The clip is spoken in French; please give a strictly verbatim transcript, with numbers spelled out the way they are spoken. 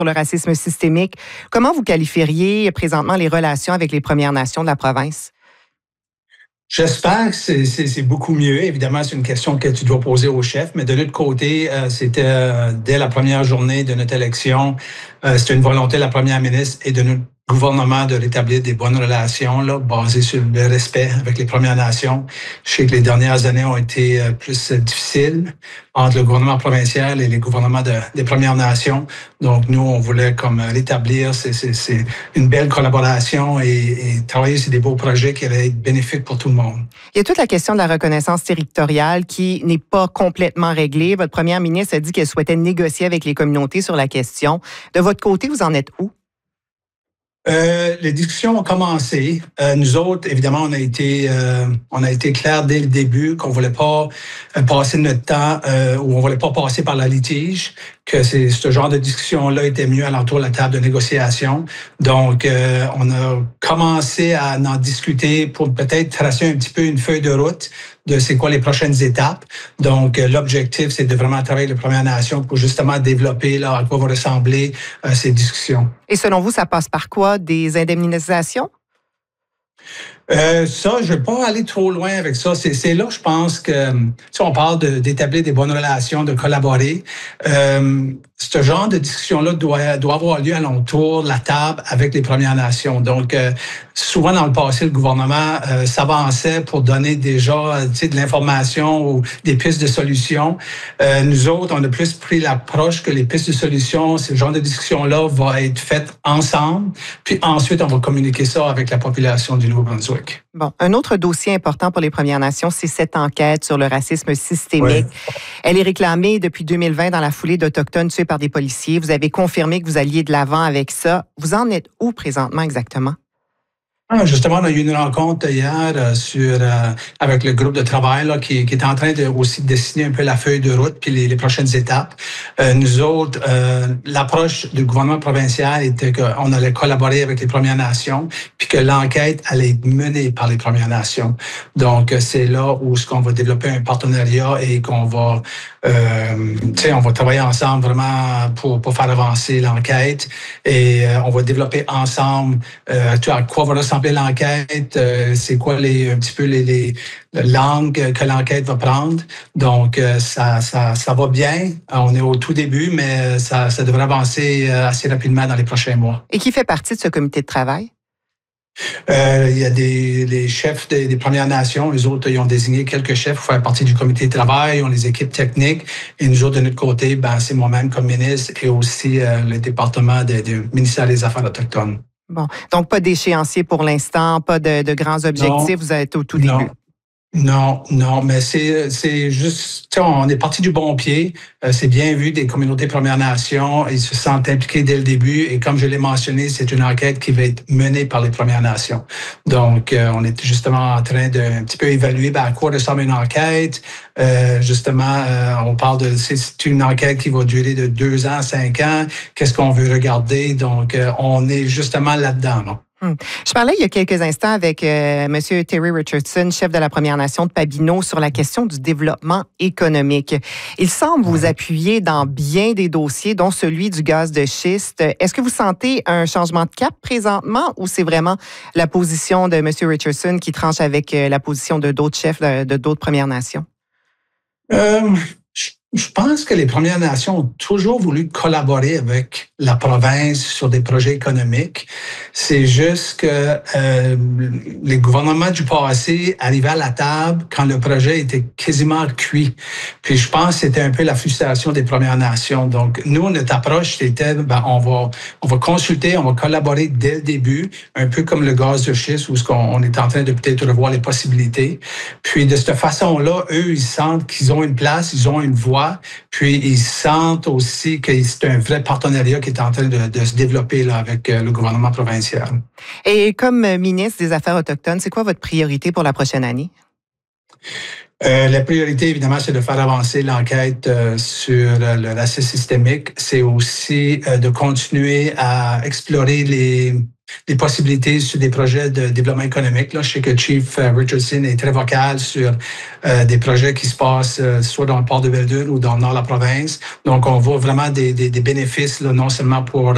sur le racisme systémique. Comment vous qualifieriez présentement les relations avec les Premières Nations de la province? J'espère que c'est, c'est, c'est beaucoup mieux. Évidemment, c'est une question que tu dois poser au chef, mais de l'autre côté, euh, c'était euh, dès la première journée de notre élection, euh, c'était une volonté de la première ministre et de notre gouvernement de rétablir des bonnes relations là, basées sur le respect avec les Premières Nations. Je sais que les dernières années ont été euh, plus euh, difficiles entre le gouvernement provincial et les gouvernements de, des Premières Nations. Donc, nous, on voulait comme rétablir c'est, c'est, c'est une belle collaboration et, et travailler sur des beaux projets qui allaient être bénéfiques pour tout le monde. Il y a toute la question de la reconnaissance territoriale qui n'est pas complètement réglée. Votre première ministre a dit qu'elle souhaitait négocier avec les communautés sur la question. De votre côté, vous en êtes où? Euh, les discussions ont commencé. Euh, nous autres, évidemment, on a été, euh, on a été clair dès le début qu'on voulait pas euh, passer notre temps euh, ou on voulait pas passer par la litige, que c'est, ce genre de discussion-là était mieux alentour de la table de négociation. Donc, euh, on a commencé à en discuter pour peut-être tracer un petit peu une feuille de route de c'est quoi les prochaines étapes. Donc, euh, l'objectif, c'est de vraiment travailler avec les Premières Nations pour justement développer là, à quoi vont ressembler euh, ces discussions. Et selon vous, ça passe par quoi? Des indemnisations? Euh, ça, je ne vais pas aller trop loin avec ça. C'est, c'est là, je pense que si on parle de, d'établir des bonnes relations, de collaborer, euh, ce genre de discussion-là doit, doit avoir lieu alentour de la table avec les Premières Nations. Donc, euh, souvent dans le passé, le gouvernement euh, s'avançait pour donner déjà tu sais, de l'information ou des pistes de solutions. Euh, nous autres, on a plus pris l'approche que les pistes de solutions, ce genre de discussion-là va être faite ensemble. Puis ensuite, on va communiquer ça avec la population du Nouveau-Brunswick. Bon, un autre dossier important pour les Premières Nations, c'est cette enquête sur le racisme systémique. Oui. Elle est réclamée depuis deux mille vingt dans la foulée d'Autochtones tués par des policiers. Vous avez confirmé que vous alliez de l'avant avec ça. Vous en êtes où présentement exactement? Ah, justement, on a eu une rencontre hier euh, sur euh, avec le groupe de travail là, qui, qui est en train de aussi dessiner un peu la feuille de route puis les, les prochaines étapes. Euh, nous autres, euh, l'approche du gouvernement provincial était qu'on allait collaborer avec les Premières Nations puis que l'enquête allait être menée par les Premières Nations. Donc, c'est là où ce qu'on va développer un partenariat et qu'on va, euh, tu sais, on va travailler ensemble vraiment pour pour faire avancer l'enquête et euh, on va développer ensemble euh, tu vois, à quoi va ressembler l'enquête, euh, c'est quoi les un petit peu les, les, les langues que l'enquête va prendre. Donc euh, ça, ça ça va bien. On est au tout début, mais ça, ça devrait avancer assez rapidement dans les prochains mois. Et qui fait partie de ce comité de travail? Euh, il y a des les chefs des, des Premières Nations. Les autres, ils ont désigné quelques chefs pour faire partie du comité de travail. Ils ont les équipes techniques. Et nous autres, de notre côté, ben, c'est moi-même comme ministre et aussi euh, le département du ministère des Affaires autochtones. Bon, donc pas d'échéancier pour l'instant, pas de, de grands objectifs, non, vous êtes au tout non. début. Non, non, mais c'est c'est juste, tu sais, on est parti du bon pied. Euh, c'est bien vu des communautés Premières Nations. Ils se sentent impliqués dès le début. Et comme je l'ai mentionné, c'est une enquête qui va être menée par les Premières Nations. Donc, euh, on est justement en train de un petit peu évaluer ben, à quoi ressemble une enquête. Euh, justement, euh, on parle de c'est une enquête qui va durer de deux ans à cinq ans. Qu'est-ce qu'on veut regarder? Donc, euh, on est justement là-dedans, non? Hum. Je parlais il y a quelques instants avec euh, M. Terry Richardson, chef de la Première Nation de Pabineau, sur la question du développement économique. Il semble vous appuyer dans bien des dossiers, dont celui du gaz de schiste. Est-ce que vous sentez un changement de cap présentement ou c'est vraiment la position de M. Richardson qui tranche avec la position de d'autres chefs de, de d'autres Premières Nations? Euh, je pense que les Premières Nations ont toujours voulu collaborer avec la province sur des projets économiques. C'est juste que euh, les gouvernements du passé arrivaient à la table quand le projet était quasiment cuit. Puis je pense que c'était un peu la frustration des Premières Nations. Donc nous, notre approche, c'était ben, on va on va consulter, on va collaborer dès le début, un peu comme le gaz de schiste où on, on est en train de peut-être revoir les possibilités. Puis de cette façon-là, eux, ils sentent qu'ils ont une place, ils ont une voix. Puis ils sentent aussi que c'est un vrai partenariat qui est en train de, de se développer là, avec le gouvernement provincial. Et comme ministre des Affaires autochtones, c'est quoi votre priorité pour la prochaine année? Euh, la priorité, évidemment, c'est de faire avancer l'enquête euh, sur euh, le racisme systémique. C'est aussi euh, de continuer à explorer les des possibilités sur des projets de développement économique. Là, je sais que Chief Richardson est très vocal sur euh, des projets qui se passent euh, soit dans le port de Belle-Île ou dans le nord de la province. Donc, on voit vraiment des, des, des bénéfices, là, non seulement pour